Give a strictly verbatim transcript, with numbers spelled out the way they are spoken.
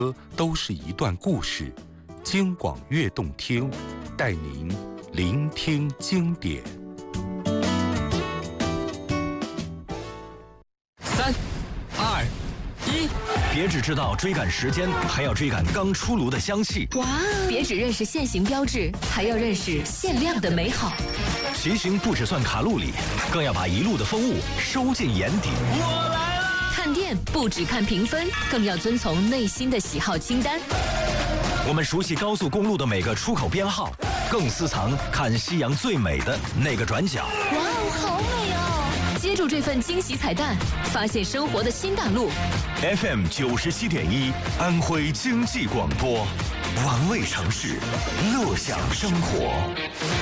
都是一段故事，京广粤动听，带您聆听经典。 三、二、一， 别只知道追赶时间，还要追赶刚出炉的香气。 哇！别只认识限行标志，还要认识限量的美好。 骑行不只算卡路里，更要把一路的风物收进眼底。 我来了！ 看店不只看评分，更要遵从内心的喜好清单。 我们熟悉高速公路的每个出口编号，更私藏看夕阳最美的那个转角。 哇哦，好美哦！接住这份惊喜彩蛋，发现生活的新大陆。 F M 九十七点一，安徽经济广播，玩味城市，乐享生活。